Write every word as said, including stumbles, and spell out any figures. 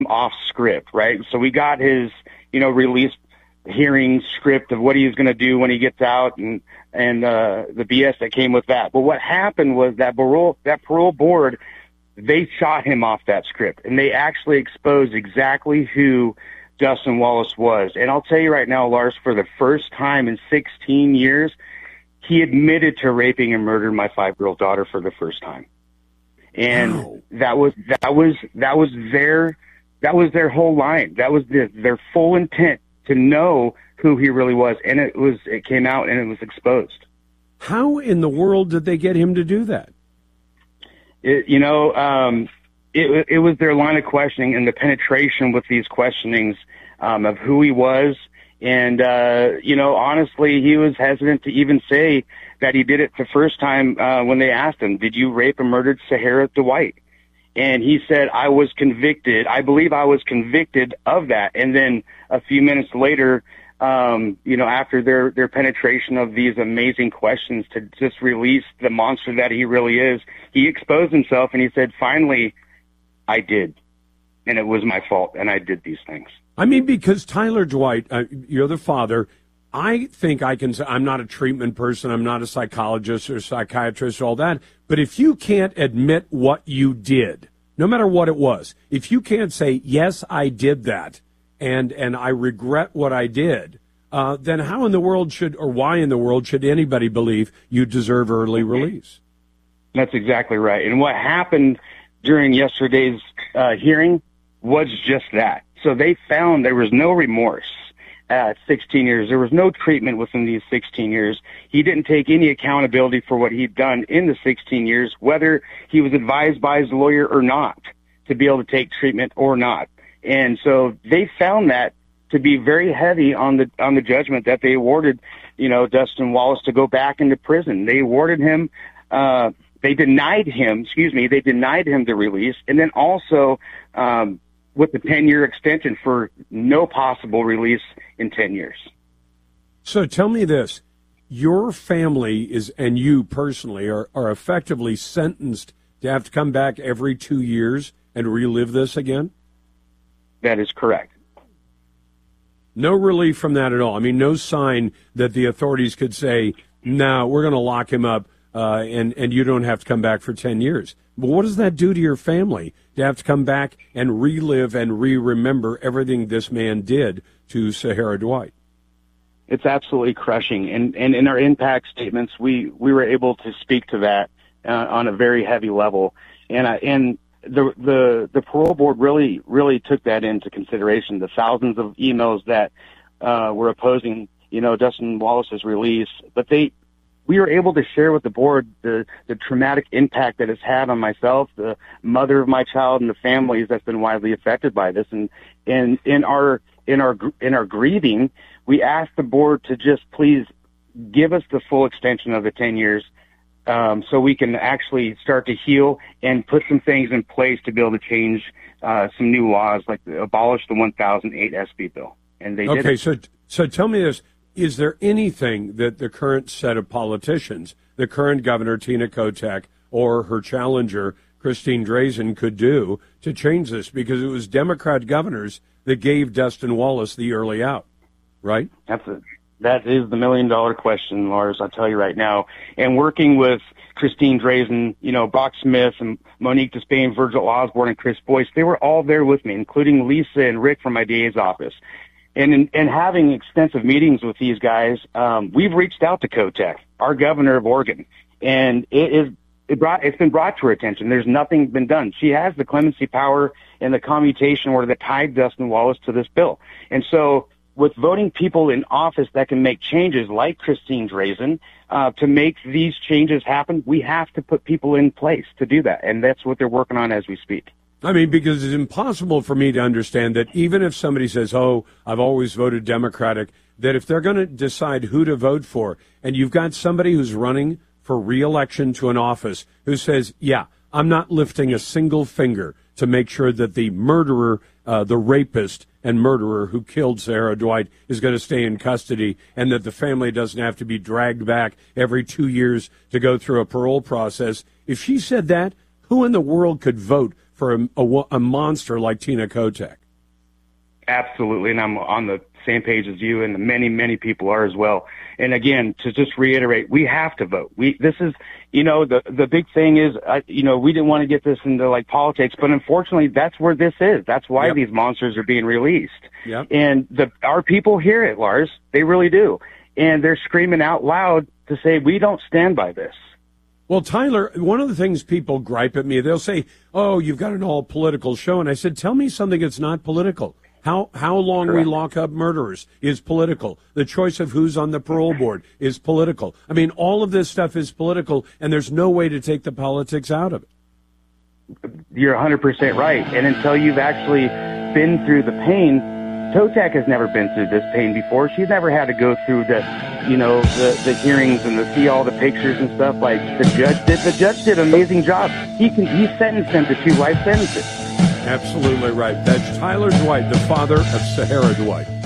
off script, right? So we got his, you know, release hearing script of what he was going to do when he gets out and, and, uh, the B S that came with that. But what happened was that parole, that parole board, they shot him off that script, and they actually exposed exactly who Dustin Wallace was. And I'll tell you right now, Lars, for the first time in sixteen years, he admitted to raping and murdering my five-year-old daughter for the first time. And wow. that was, that was, that was their, that was their whole line. That was the, their full intent to know who he really was. And it was, it came out and it was exposed. How in the world did they get him to do that? It, you know, um, it, it was their line of questioning and the penetration with these questionings, um, of who he was. And, uh, you know, honestly, he was hesitant to even say that he did it the first time, uh, when they asked him, did you rape and murder Sahara Dwight? And he said, I was convicted. I believe I was convicted of that. And then a few minutes later, um, you know, after their, their penetration of these amazing questions to just release the monster that he really is, he exposed himself and he said, finally, I did. And it was my fault. And I did these things. I mean, because Tyler Dwight, uh, you're the father. I think I can say, I'm not a treatment person. I'm not a psychologist or psychiatrist or all that. But if you can't admit what you did, no matter what it was, if you can't say, yes, I did that, and and I regret what I did, uh, then how in the world should, or why in the world should anybody believe you deserve early release? That's exactly right. And what happened during yesterday's uh, hearing was just that. So they found there was no remorse at sixteen years. There was no treatment within these sixteen years. He didn't take any accountability for what he'd done in the sixteen years, whether he was advised by his lawyer or not to be able to take treatment or not. And so they found that to be very heavy on the on the judgment that they awarded, you know, Dustin Wallace to go back into prison. They awarded him, uh, they denied him, excuse me, they denied him the release, and then also um, with the ten-year extension for no possible release in ten years. So tell me this. Your family is, and you personally, are, are effectively sentenced to have to come back every two years and relive this again? That is correct. No relief from that at all. I mean, no sign that the authorities could say, no, we're going to lock him up uh, and, and you don't have to come back for ten years. But what does that do to your family to have to come back and relive and re-remember everything this man did to Sahara Dwight? It's absolutely crushing. And, and in our impact statements, we, we were able to speak to that uh, on a very heavy level. And, uh, and the, the, the parole board really, really took that into consideration. The thousands of emails that, uh, were opposing, you know, Dustin Wallace's release, but they, we were able to share with the board the, the traumatic impact that it's had on myself, the mother of my child, and the families that's been widely affected by this. And, and in our, in our, in our grieving, we asked the board to just please give us the full extension of the ten years, um, so we can actually start to heal and put some things in place to be able to change, uh, some new laws, like abolish the one thousand eight S B bill. And they okay, did. so, so tell me this. Is there anything that the current set of politicians, the current governor, Tina Kotek, or her challenger, Christine Drazan, could do to change this? Because it was Democrat governors that gave Dustin Wallace the early out, right? That's a, that is the million-dollar question, Lars, I'll tell you right now. And working with Christine Drazan, you know, Brock Smith and Monique Despain, Virgil Osborne, and Chris Boyce, they were all there with me, including Lisa and Rick from my D A's office. And in, and having extensive meetings with these guys, um, we've reached out to Kotek, our governor of Oregon, and it is it brought it's been brought to her attention. There's nothing been done. She has the clemency power and the commutation order that tied Dustin Wallace to this bill. And so, with voting people in office that can make changes, like Christine Drazan, uh, to make these changes happen, we have to put people in place to do that, and that's what they're working on as we speak. I mean, because it's impossible for me to understand that even if somebody says, oh, I've always voted Democratic, that if they're going to decide who to vote for, and you've got somebody who's running for re-election to an office who says, yeah, I'm not lifting a single finger to make sure that the murderer, uh, the rapist and murderer who killed Sahara Dwight is going to stay in custody, and that the family doesn't have to be dragged back every two years to go through a parole process. If she said that, who in the world could vote for a, a, a monster like Tina Kotek. Absolutely, and I'm on the same page as you, and many, many people are as well. And again, to just reiterate, we have to vote. We this is, you know, the the big thing is, uh, you know, we didn't want to get this into like politics, but unfortunately, that's where this is. That's why yep. these monsters are being released. Yep. And the our people hear it, Lars. They really do, and they're screaming out loud to say we don't stand by this. Well, Tyler, one of the things people gripe at me, they'll say, "Oh, you've got an all political show," and I said, "Tell me something that's not political." How how long Correct. we lock up murderers is political. The choice of who's on the parole board is political. I mean, all of this stuff is political, and there's no way to take the politics out of it. You're one hundred percent right. And until you've actually been through the pain, Kotek has never been through this pain before. She's never had to go through the, you know, the, the hearings and to see all the pictures and stuff like the judge did. The judge did an amazing job. He can he sentenced them to two life sentences. Absolutely right. That's Tyler Dwight, the father of Sahara Dwight.